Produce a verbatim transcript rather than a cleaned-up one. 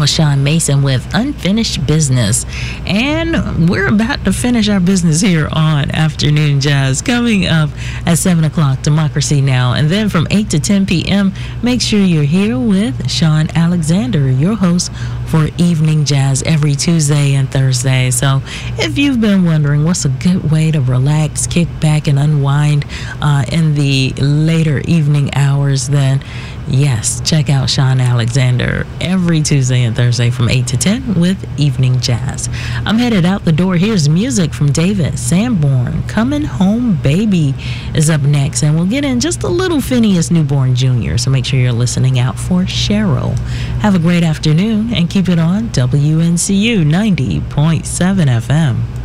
was Sean Mason with Unfinished Business. And we're about to finish our business here on Afternoon Jazz. Coming up at seven o'clock, Democracy Now! And then from eight to ten p.m., make sure you're here with Sean Alexander, your host for Evening Jazz every Tuesday and Thursday. So if you've been wondering what's a good way to relax, kick back, and unwind uh, in the later evening hours, then yes, check out Sean Alexander every Tuesday and Thursday from eight to ten with Evening Jazz. I'm headed out the door. Here's music from David Sanborn. Coming Home Baby is up next, and we'll get in just a little Phineas Newborn Junior So make sure you're listening out for Cheryl. Have a great afternoon and keep it on W N C U ninety point seven F M.